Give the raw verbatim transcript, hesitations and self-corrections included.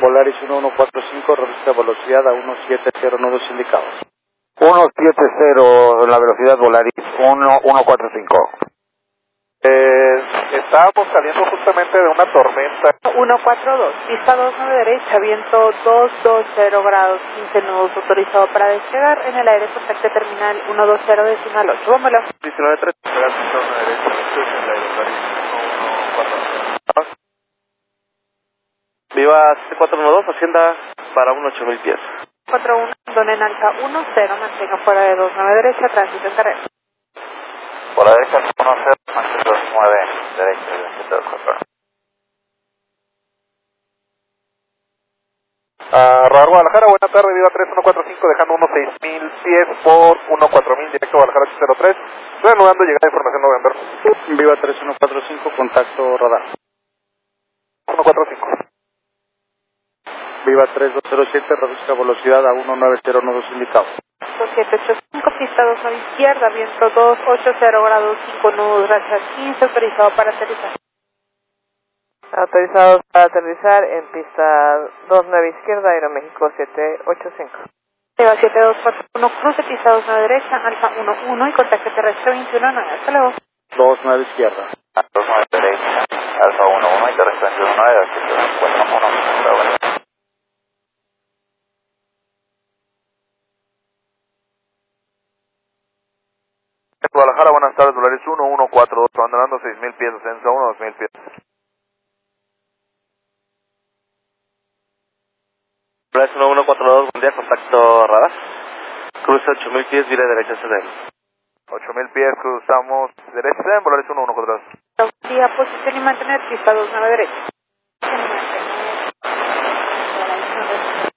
Volaris uno uno cuatro cinco, reduce la velocidad a uno siete cero nudos indicados. uno siete cero, la velocidad Volaris, uno uno cuatro cinco. Eh, estábamos saliendo justamente de una tormenta. uno cuatro dos, pista dos nueve derecha, viento dos dos cero grados, quince nudos, autorizado para despegar en el aire, contacto terminal uno dos cero decimal ocho, vámonos. diecinueve tres, pista dos nueve derecha, estoy en el aire, uno uno cuatro cinco. Viva siete cuatro uno dos, Hacienda para un ocho mil pies. cuatro uno, don en alta uno cero, mantenga fuera de dos nueve derecha, tránsito en carrera. Por la derecha uno cero, manchete dos nueve, derecha, veintisiete dos cuatro. Uh, Radar Guadalajara, buena tarde, Viva tres uno cuatro cinco, dejando unos seis mil pies por uno cuatro mil, directo Guadalajara ocho cero tres, reanudando llegada de información November. Viva tres uno cuatro cinco, contacto radar. uno cuatro cinco. Viva tres dos cero siete, reduce la velocidad a uno nueve cero nudos indicados. dos siete ocho cinco, pista dos nueve izquierda, viento dos ocho cero grados, cinco nudos, racha quince, autorizado para aterrizar. Autorizados para aterrizar en pista dos nueve izquierda, Aeroméxico siete ocho cinco. Viva siete dos cuatro uno, cruce, pista dos nueve derecha, alfa uno uno y contacto terrestre veintiuno nueve, hasta luego. dos nueve izquierda. dos nueve derecha, alfa uno uno y terrestre veintiuno nueve, siete cuatro uno. Guadalajara, buenas tardes, Volaris uno uno cuatro dos, abandonando seis mil pies, ascenso uno dos mil pies. Volaris uno uno cuatro dos, buen día, contacto radar. Cruce ocho mil pies, vire derecha C D M. ocho mil pies, cruzamos derecha C D M, Volaris uno uno cuatro dos. Vía posición y mantener pista dos nueve derecha.